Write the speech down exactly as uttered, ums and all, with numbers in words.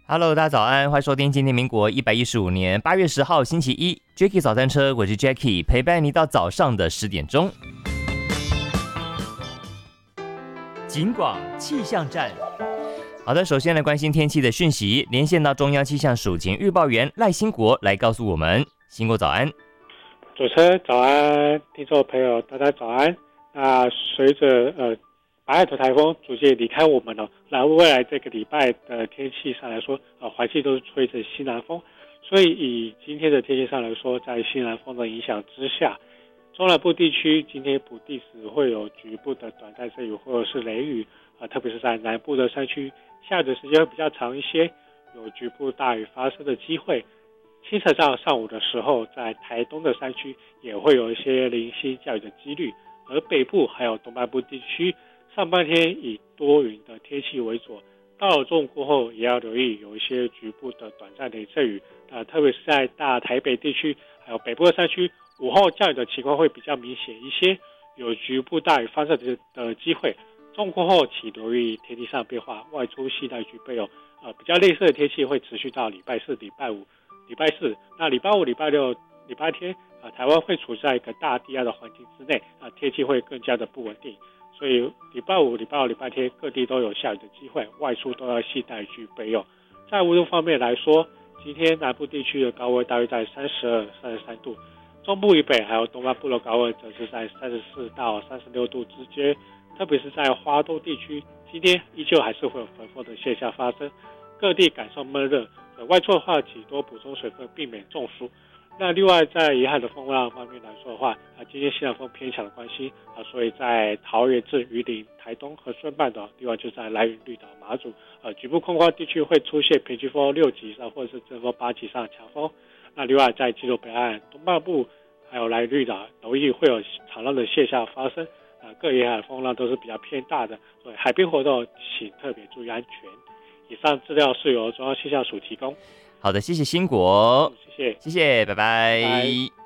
Hello，大家早安，欢迎收听今天民国一百一十五年八月十号星期一 Jacky 早餐车，我是 Jacky， 陪伴你到早上的十点钟。警广气象站，好的，首先来关心天气的讯息，连线到中央气象署前预报员赖兴国来告诉我们。兴国早安。 主持人早安，听众朋友大家早安。那随着呃白海豚台风逐渐离开我们了，那未来这个礼拜的天气上来说，呃环境都是吹着西南风，所以以今天的天气上来说，在西南风的影响之下，中南部地区今天不定时会有局部的短暂阵雨或者是雷雨，呃特别是在南部的山区，下雨的时间会比较长一些，有局部大雨发生的机会。清晨到上午的时候，在台东的山区也会有一些零星降雨的几率，而北部还有东半部地区，上半天以多云的天气为主，到了中午过后也要留意有一些局部的短暂的阵雨，呃，特别是在大台北地区还有北部的山区，午后降雨的情况会比较明显一些，有局部大雨发生的的机会。中午过后请留意天气上变化，外出携带具备有呃比较类似的天气会持续到礼拜四、礼拜五。礼拜四，那礼拜五、礼拜六、礼拜天，啊，台湾会处在一个大低压的环境之内，啊，天气会更加的不稳定，所以礼拜五、礼拜六、礼拜天各地都有下雨的机会，外出都要携带具备用。在温度方面来说，今天南部地区的高温大约在三十二、三十三度，中部以北还有东半部的高温则是在三十四到三十六度之间，特别是在花东地区，今天依旧还是会有焚风的现象发生，各地感受闷热。外出的话，请多补充水分，避免中暑。那另外，在沿海的风浪方面来说的话，啊，今天西南风偏强的关系，啊，所以在桃园至云林、台东和顺半岛，另外就在兰屿、绿岛、马祖，呃，局部空旷地区会出现平均风六级以上或者是阵风八级以上的强风。那另外，在基隆北岸、东半部还有兰屿、绿岛，留意会有长浪的现象发生。啊，各沿海风浪都是比较偏大的，所以海边活动请特别注意安全。以上资料是由中央气象署提供。 好的，谢谢兴国， 谢谢， 谢谢，拜拜。 拜拜。